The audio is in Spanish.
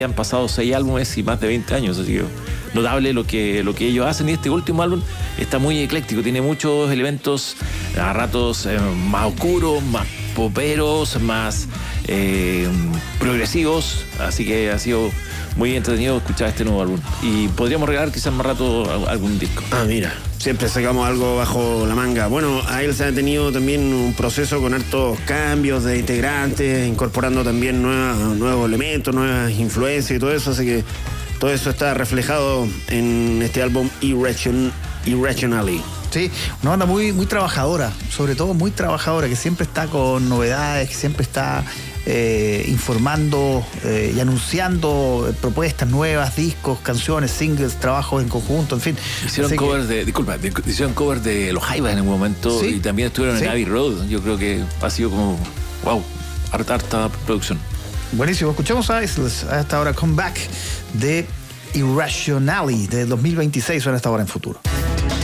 han pasado 6 álbumes y más de 20 años, así que notable lo que ellos hacen. Y este último álbum está muy ecléctico, tiene muchos elementos a ratos más oscuros, más poperos, más progresivos, así que ha sido muy entretenido escuchar este nuevo álbum y podríamos regalar quizás más rato algún disco. Mira, siempre sacamos algo bajo la manga. Bueno, a él se ha tenido también un proceso con hartos cambios de integrantes, incorporando también nuevos elementos, nuevas influencias y todo eso, así que todo eso está reflejado en este álbum Irrationally. Sí, una banda muy, muy trabajadora, sobre todo muy trabajadora, que siempre está con novedades, que siempre está informando y anunciando propuestas nuevas, discos, canciones, singles, trabajos en conjunto, en fin. Hicieron covers hicieron covers de los Jaivas en algún momento, ¿sí? Y también estuvieron en Abbey Road. Yo creo que ha sido como, wow, harta producción. Buenísimo, escuchamos a Isles hasta ahora, Comeback de Irrationally de 2026, suena hasta ahora en Futuro.